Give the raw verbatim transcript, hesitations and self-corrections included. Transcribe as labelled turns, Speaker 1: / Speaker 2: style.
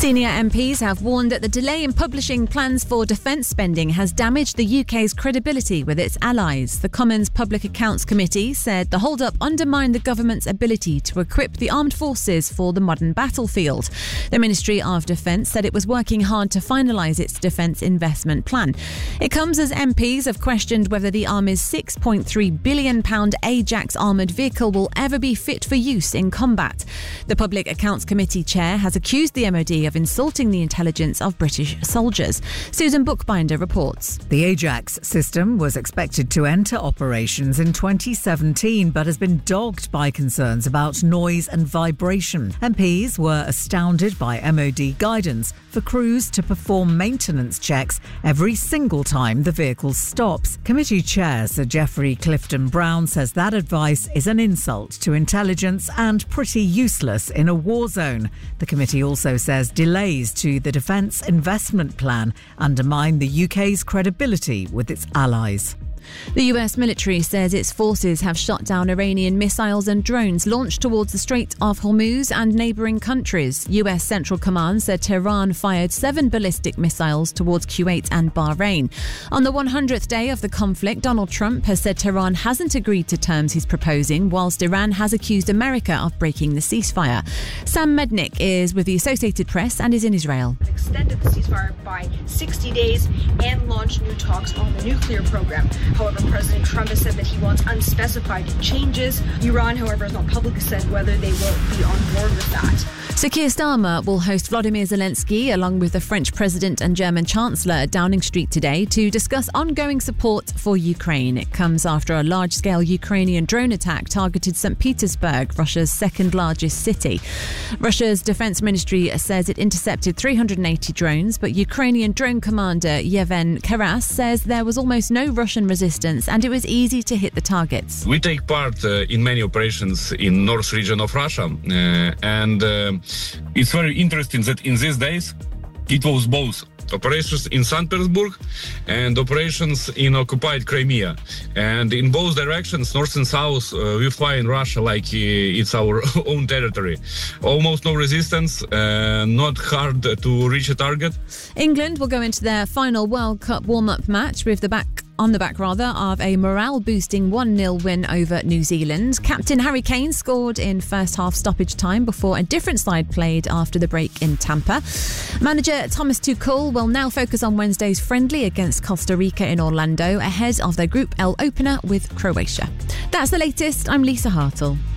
Speaker 1: Senior M Ps have warned that the delay in publishing plans for defence spending has damaged the U K's credibility with its allies. The Commons Public Accounts Committee said the hold-up undermined the government's ability to equip the armed forces for the modern battlefield. The Ministry of Defence said it was working hard to finalise its defence investment plan. It comes as M Ps have questioned whether the Army's six point three billion pounds Ajax armoured vehicle will ever be fit for use in combat. The Public Accounts Committee chair has accused the M O D of insulting the intelligence of British soldiers. Susan Bookbinder reports.
Speaker 2: The Ajax system was expected to enter operations in twenty seventeen but has been dogged by concerns about noise and vibration. M Ps were astounded by M O D guidance for crews to perform maintenance checks every single time the vehicle stops. Committee Chair Sir Geoffrey Clifton Brown says that advice is an insult to intelligence and pretty useless in a war zone. The committee also says delays to the defence investment plan undermine the U K's credibility with its allies.
Speaker 1: The U S military says its forces have shot down Iranian missiles and drones launched towards the Strait of Hormuz and neighbouring countries. U S Central Command said Tehran fired seven ballistic missiles towards Kuwait and Bahrain. On the one hundredth day of the conflict, Donald Trump has said Tehran hasn't agreed to terms he's proposing, whilst Iran has accused America of breaking the ceasefire. Sam Mednick is with the Associated Press and is in Israel.
Speaker 3: Extended the ceasefire by sixty days and launched new talks on the nuclear program. However, President Trump has said that he wants unspecified changes. Iran, however, has not publicly said whether they will be on board with that.
Speaker 1: Sir Keir Starmer will host Volodymyr Zelensky along with the French President and German Chancellor at Downing Street today to discuss ongoing support for Ukraine. It comes after a large-scale Ukrainian drone attack targeted Saint Petersburg, Russia's second-largest city. Russia's defense ministry says it intercepted three hundred eighty drones, but Ukrainian drone commander Yevhen Karas says there was almost no Russian resistance and it was easy to hit the targets.
Speaker 4: We take part uh, in many operations in north region of Russia, uh, and uh, it's very interesting that in these days it was both operations in Saint Petersburg and operations in occupied Crimea. And in both directions, north and south, uh, we fly in Russia like uh, it's our own territory. Almost no resistance, uh, not hard to reach a target.
Speaker 1: England will go into their final World Cup warm-up match with the back on the back rather of a morale-boosting one nil win over New Zealand. Captain Harry Kane scored in first half stoppage time before a different side played after the break in Tampa. Manager Thomas Tuchel will now focus on Wednesday's friendly against Costa Rica in Orlando ahead of their Group L opener with Croatia. That's the latest. I'm Lisa Hartle.